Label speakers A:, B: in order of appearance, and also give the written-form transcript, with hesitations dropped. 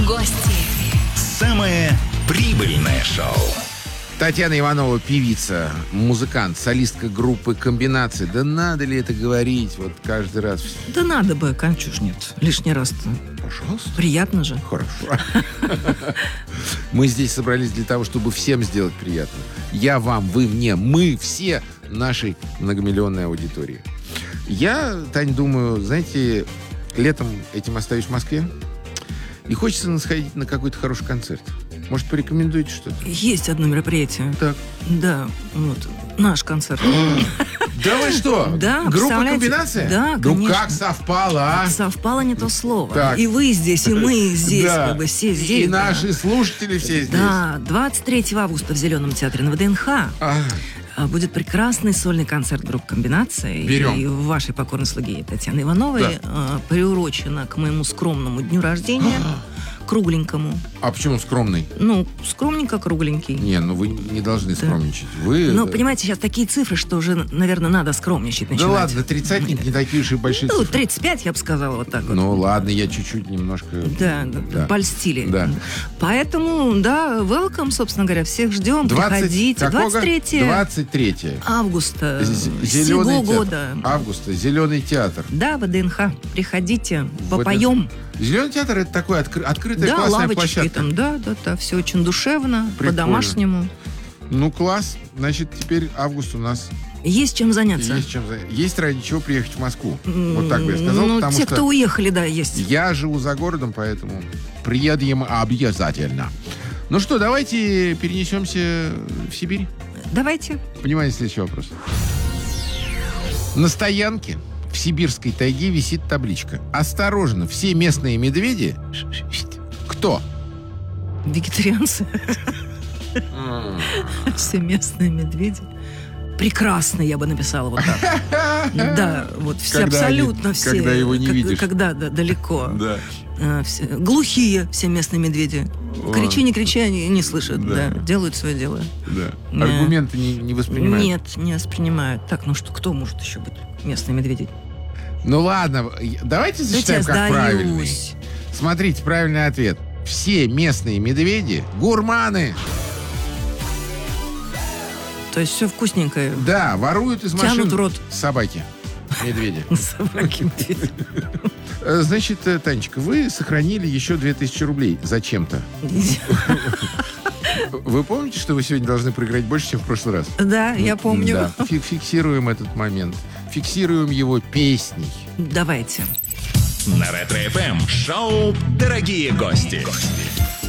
A: гости.
B: Самое прибыльное шоу.
C: Татьяна Иванова, певица, музыкант, солистка группы «Комбинации». Да надо ли это говорить вот каждый раз?
D: Да надо бы, кончуш нет. Лишний раз-то.
C: Пожалуйста.
D: Приятно же.
C: Хорошо. Мы здесь собрались для того, чтобы всем сделать приятно. Я вам, вы мне, мы все нашей многомиллионной аудитории. Я, Тань, думаю, знаете, летом этим остаюсь в Москве. И хочется сходить на какой-то хороший концерт. Может, порекомендуете что-то?
D: Есть одно мероприятие.
C: Так.
D: Да, вот. Наш концерт.
C: Да вы что?
D: Да,
C: Группа
D: представляете?
C: «Комбинация»?
D: Да,
C: Ну
D: конечно.
C: как совпало, а?
D: Совпало не то слово.
C: Так.
D: И вы здесь, и мы здесь,
C: Да.
D: как бы все здесь.
C: И
D: да.
C: наши слушатели все здесь.
D: Да, 23 августа в Зеленом театре на ВДНХ будет прекрасный сольный концерт группы «Комбинация».
C: Берем.
D: И вашей покорной слуге Татьяны Ивановой приурочено к моему скромному дню рождения, кругленькому.
C: А почему скромный?
D: Ну, скромненько кругленький.
C: Не, ну вы не должны скромничать. Вы...
D: Ну, понимаете, сейчас такие цифры, что уже, наверное, надо скромничать начинать.
C: Да ладно, тридцатник не такие уж и большие
D: Ну,
C: цифры.
D: 35, я бы сказала, вот так вот.
C: Ну ладно, я чуть-чуть немножко...
D: Да, польстили.
C: Да.
D: Поэтому, да, welcome, собственно говоря, всех ждем,
C: 20...
D: приходите.
C: Какого?
D: 23 августа
C: Зеленый
D: сего
C: театр.
D: года.
C: Августа, Зеленый театр.
D: Да, ВДНХ, приходите, попоем.
C: Зеленый театр — это такой открытая
D: Да,
C: классная
D: лавочки
C: площадка.
D: там, да, все очень душевно,
C: Прикольно.
D: по-домашнему.
C: Ну, класс. Значит, теперь август у нас
D: Есть чем заняться.
C: есть ради чего приехать в Москву. Вот так бы я сказал,
D: Ну,
C: потому
D: те,
C: что
D: кто уехали, да, есть.
C: я живу за городом, поэтому приедем обязательно. Ну что, давайте перенесемся в Сибирь.
D: Давайте.
C: Понимаете, следующий вопрос. На стоянке в сибирской тайге висит табличка: «Осторожно, все местные медведи...» Кто?
D: Вегетарианцы. Все местные медведи. Прекрасно, я бы написала вот так. Да, вот все,
C: Когда
D: абсолютно
C: они-
D: все.
C: когда его не видишь.
D: Когда, да, далеко.
C: Да.
D: Глухие все местные медведи. Кричи, не кричи, они не слышат.
C: Да.
D: Да, делают свое дело.
C: Да.
D: Да.
C: Аргументы не воспринимают.
D: Нет, не воспринимают. Так, ну что, кто может еще быть местные медведи?
C: Ну ладно, давайте зачитаем,
D: я
C: как правильный.
D: сдаюсь.
C: Смотрите, правильный ответ. Все местные медведи — гурманы.
D: То есть все вкусненькое.
C: Да, воруют из машин.
D: Тянут в рот.
C: Собаки. Медведи.
D: Собаки медведи.
C: Значит, Танечка, вы сохранили еще 2000 рублей зачем-то. Вы помните, что вы сегодня должны проиграть больше, чем в прошлый раз?
D: Да, я помню.
C: Да. Фиксируем этот момент. Фиксируем его песней.
D: Давайте.
B: На Ретро-ФМ шоу «Дорогие гости».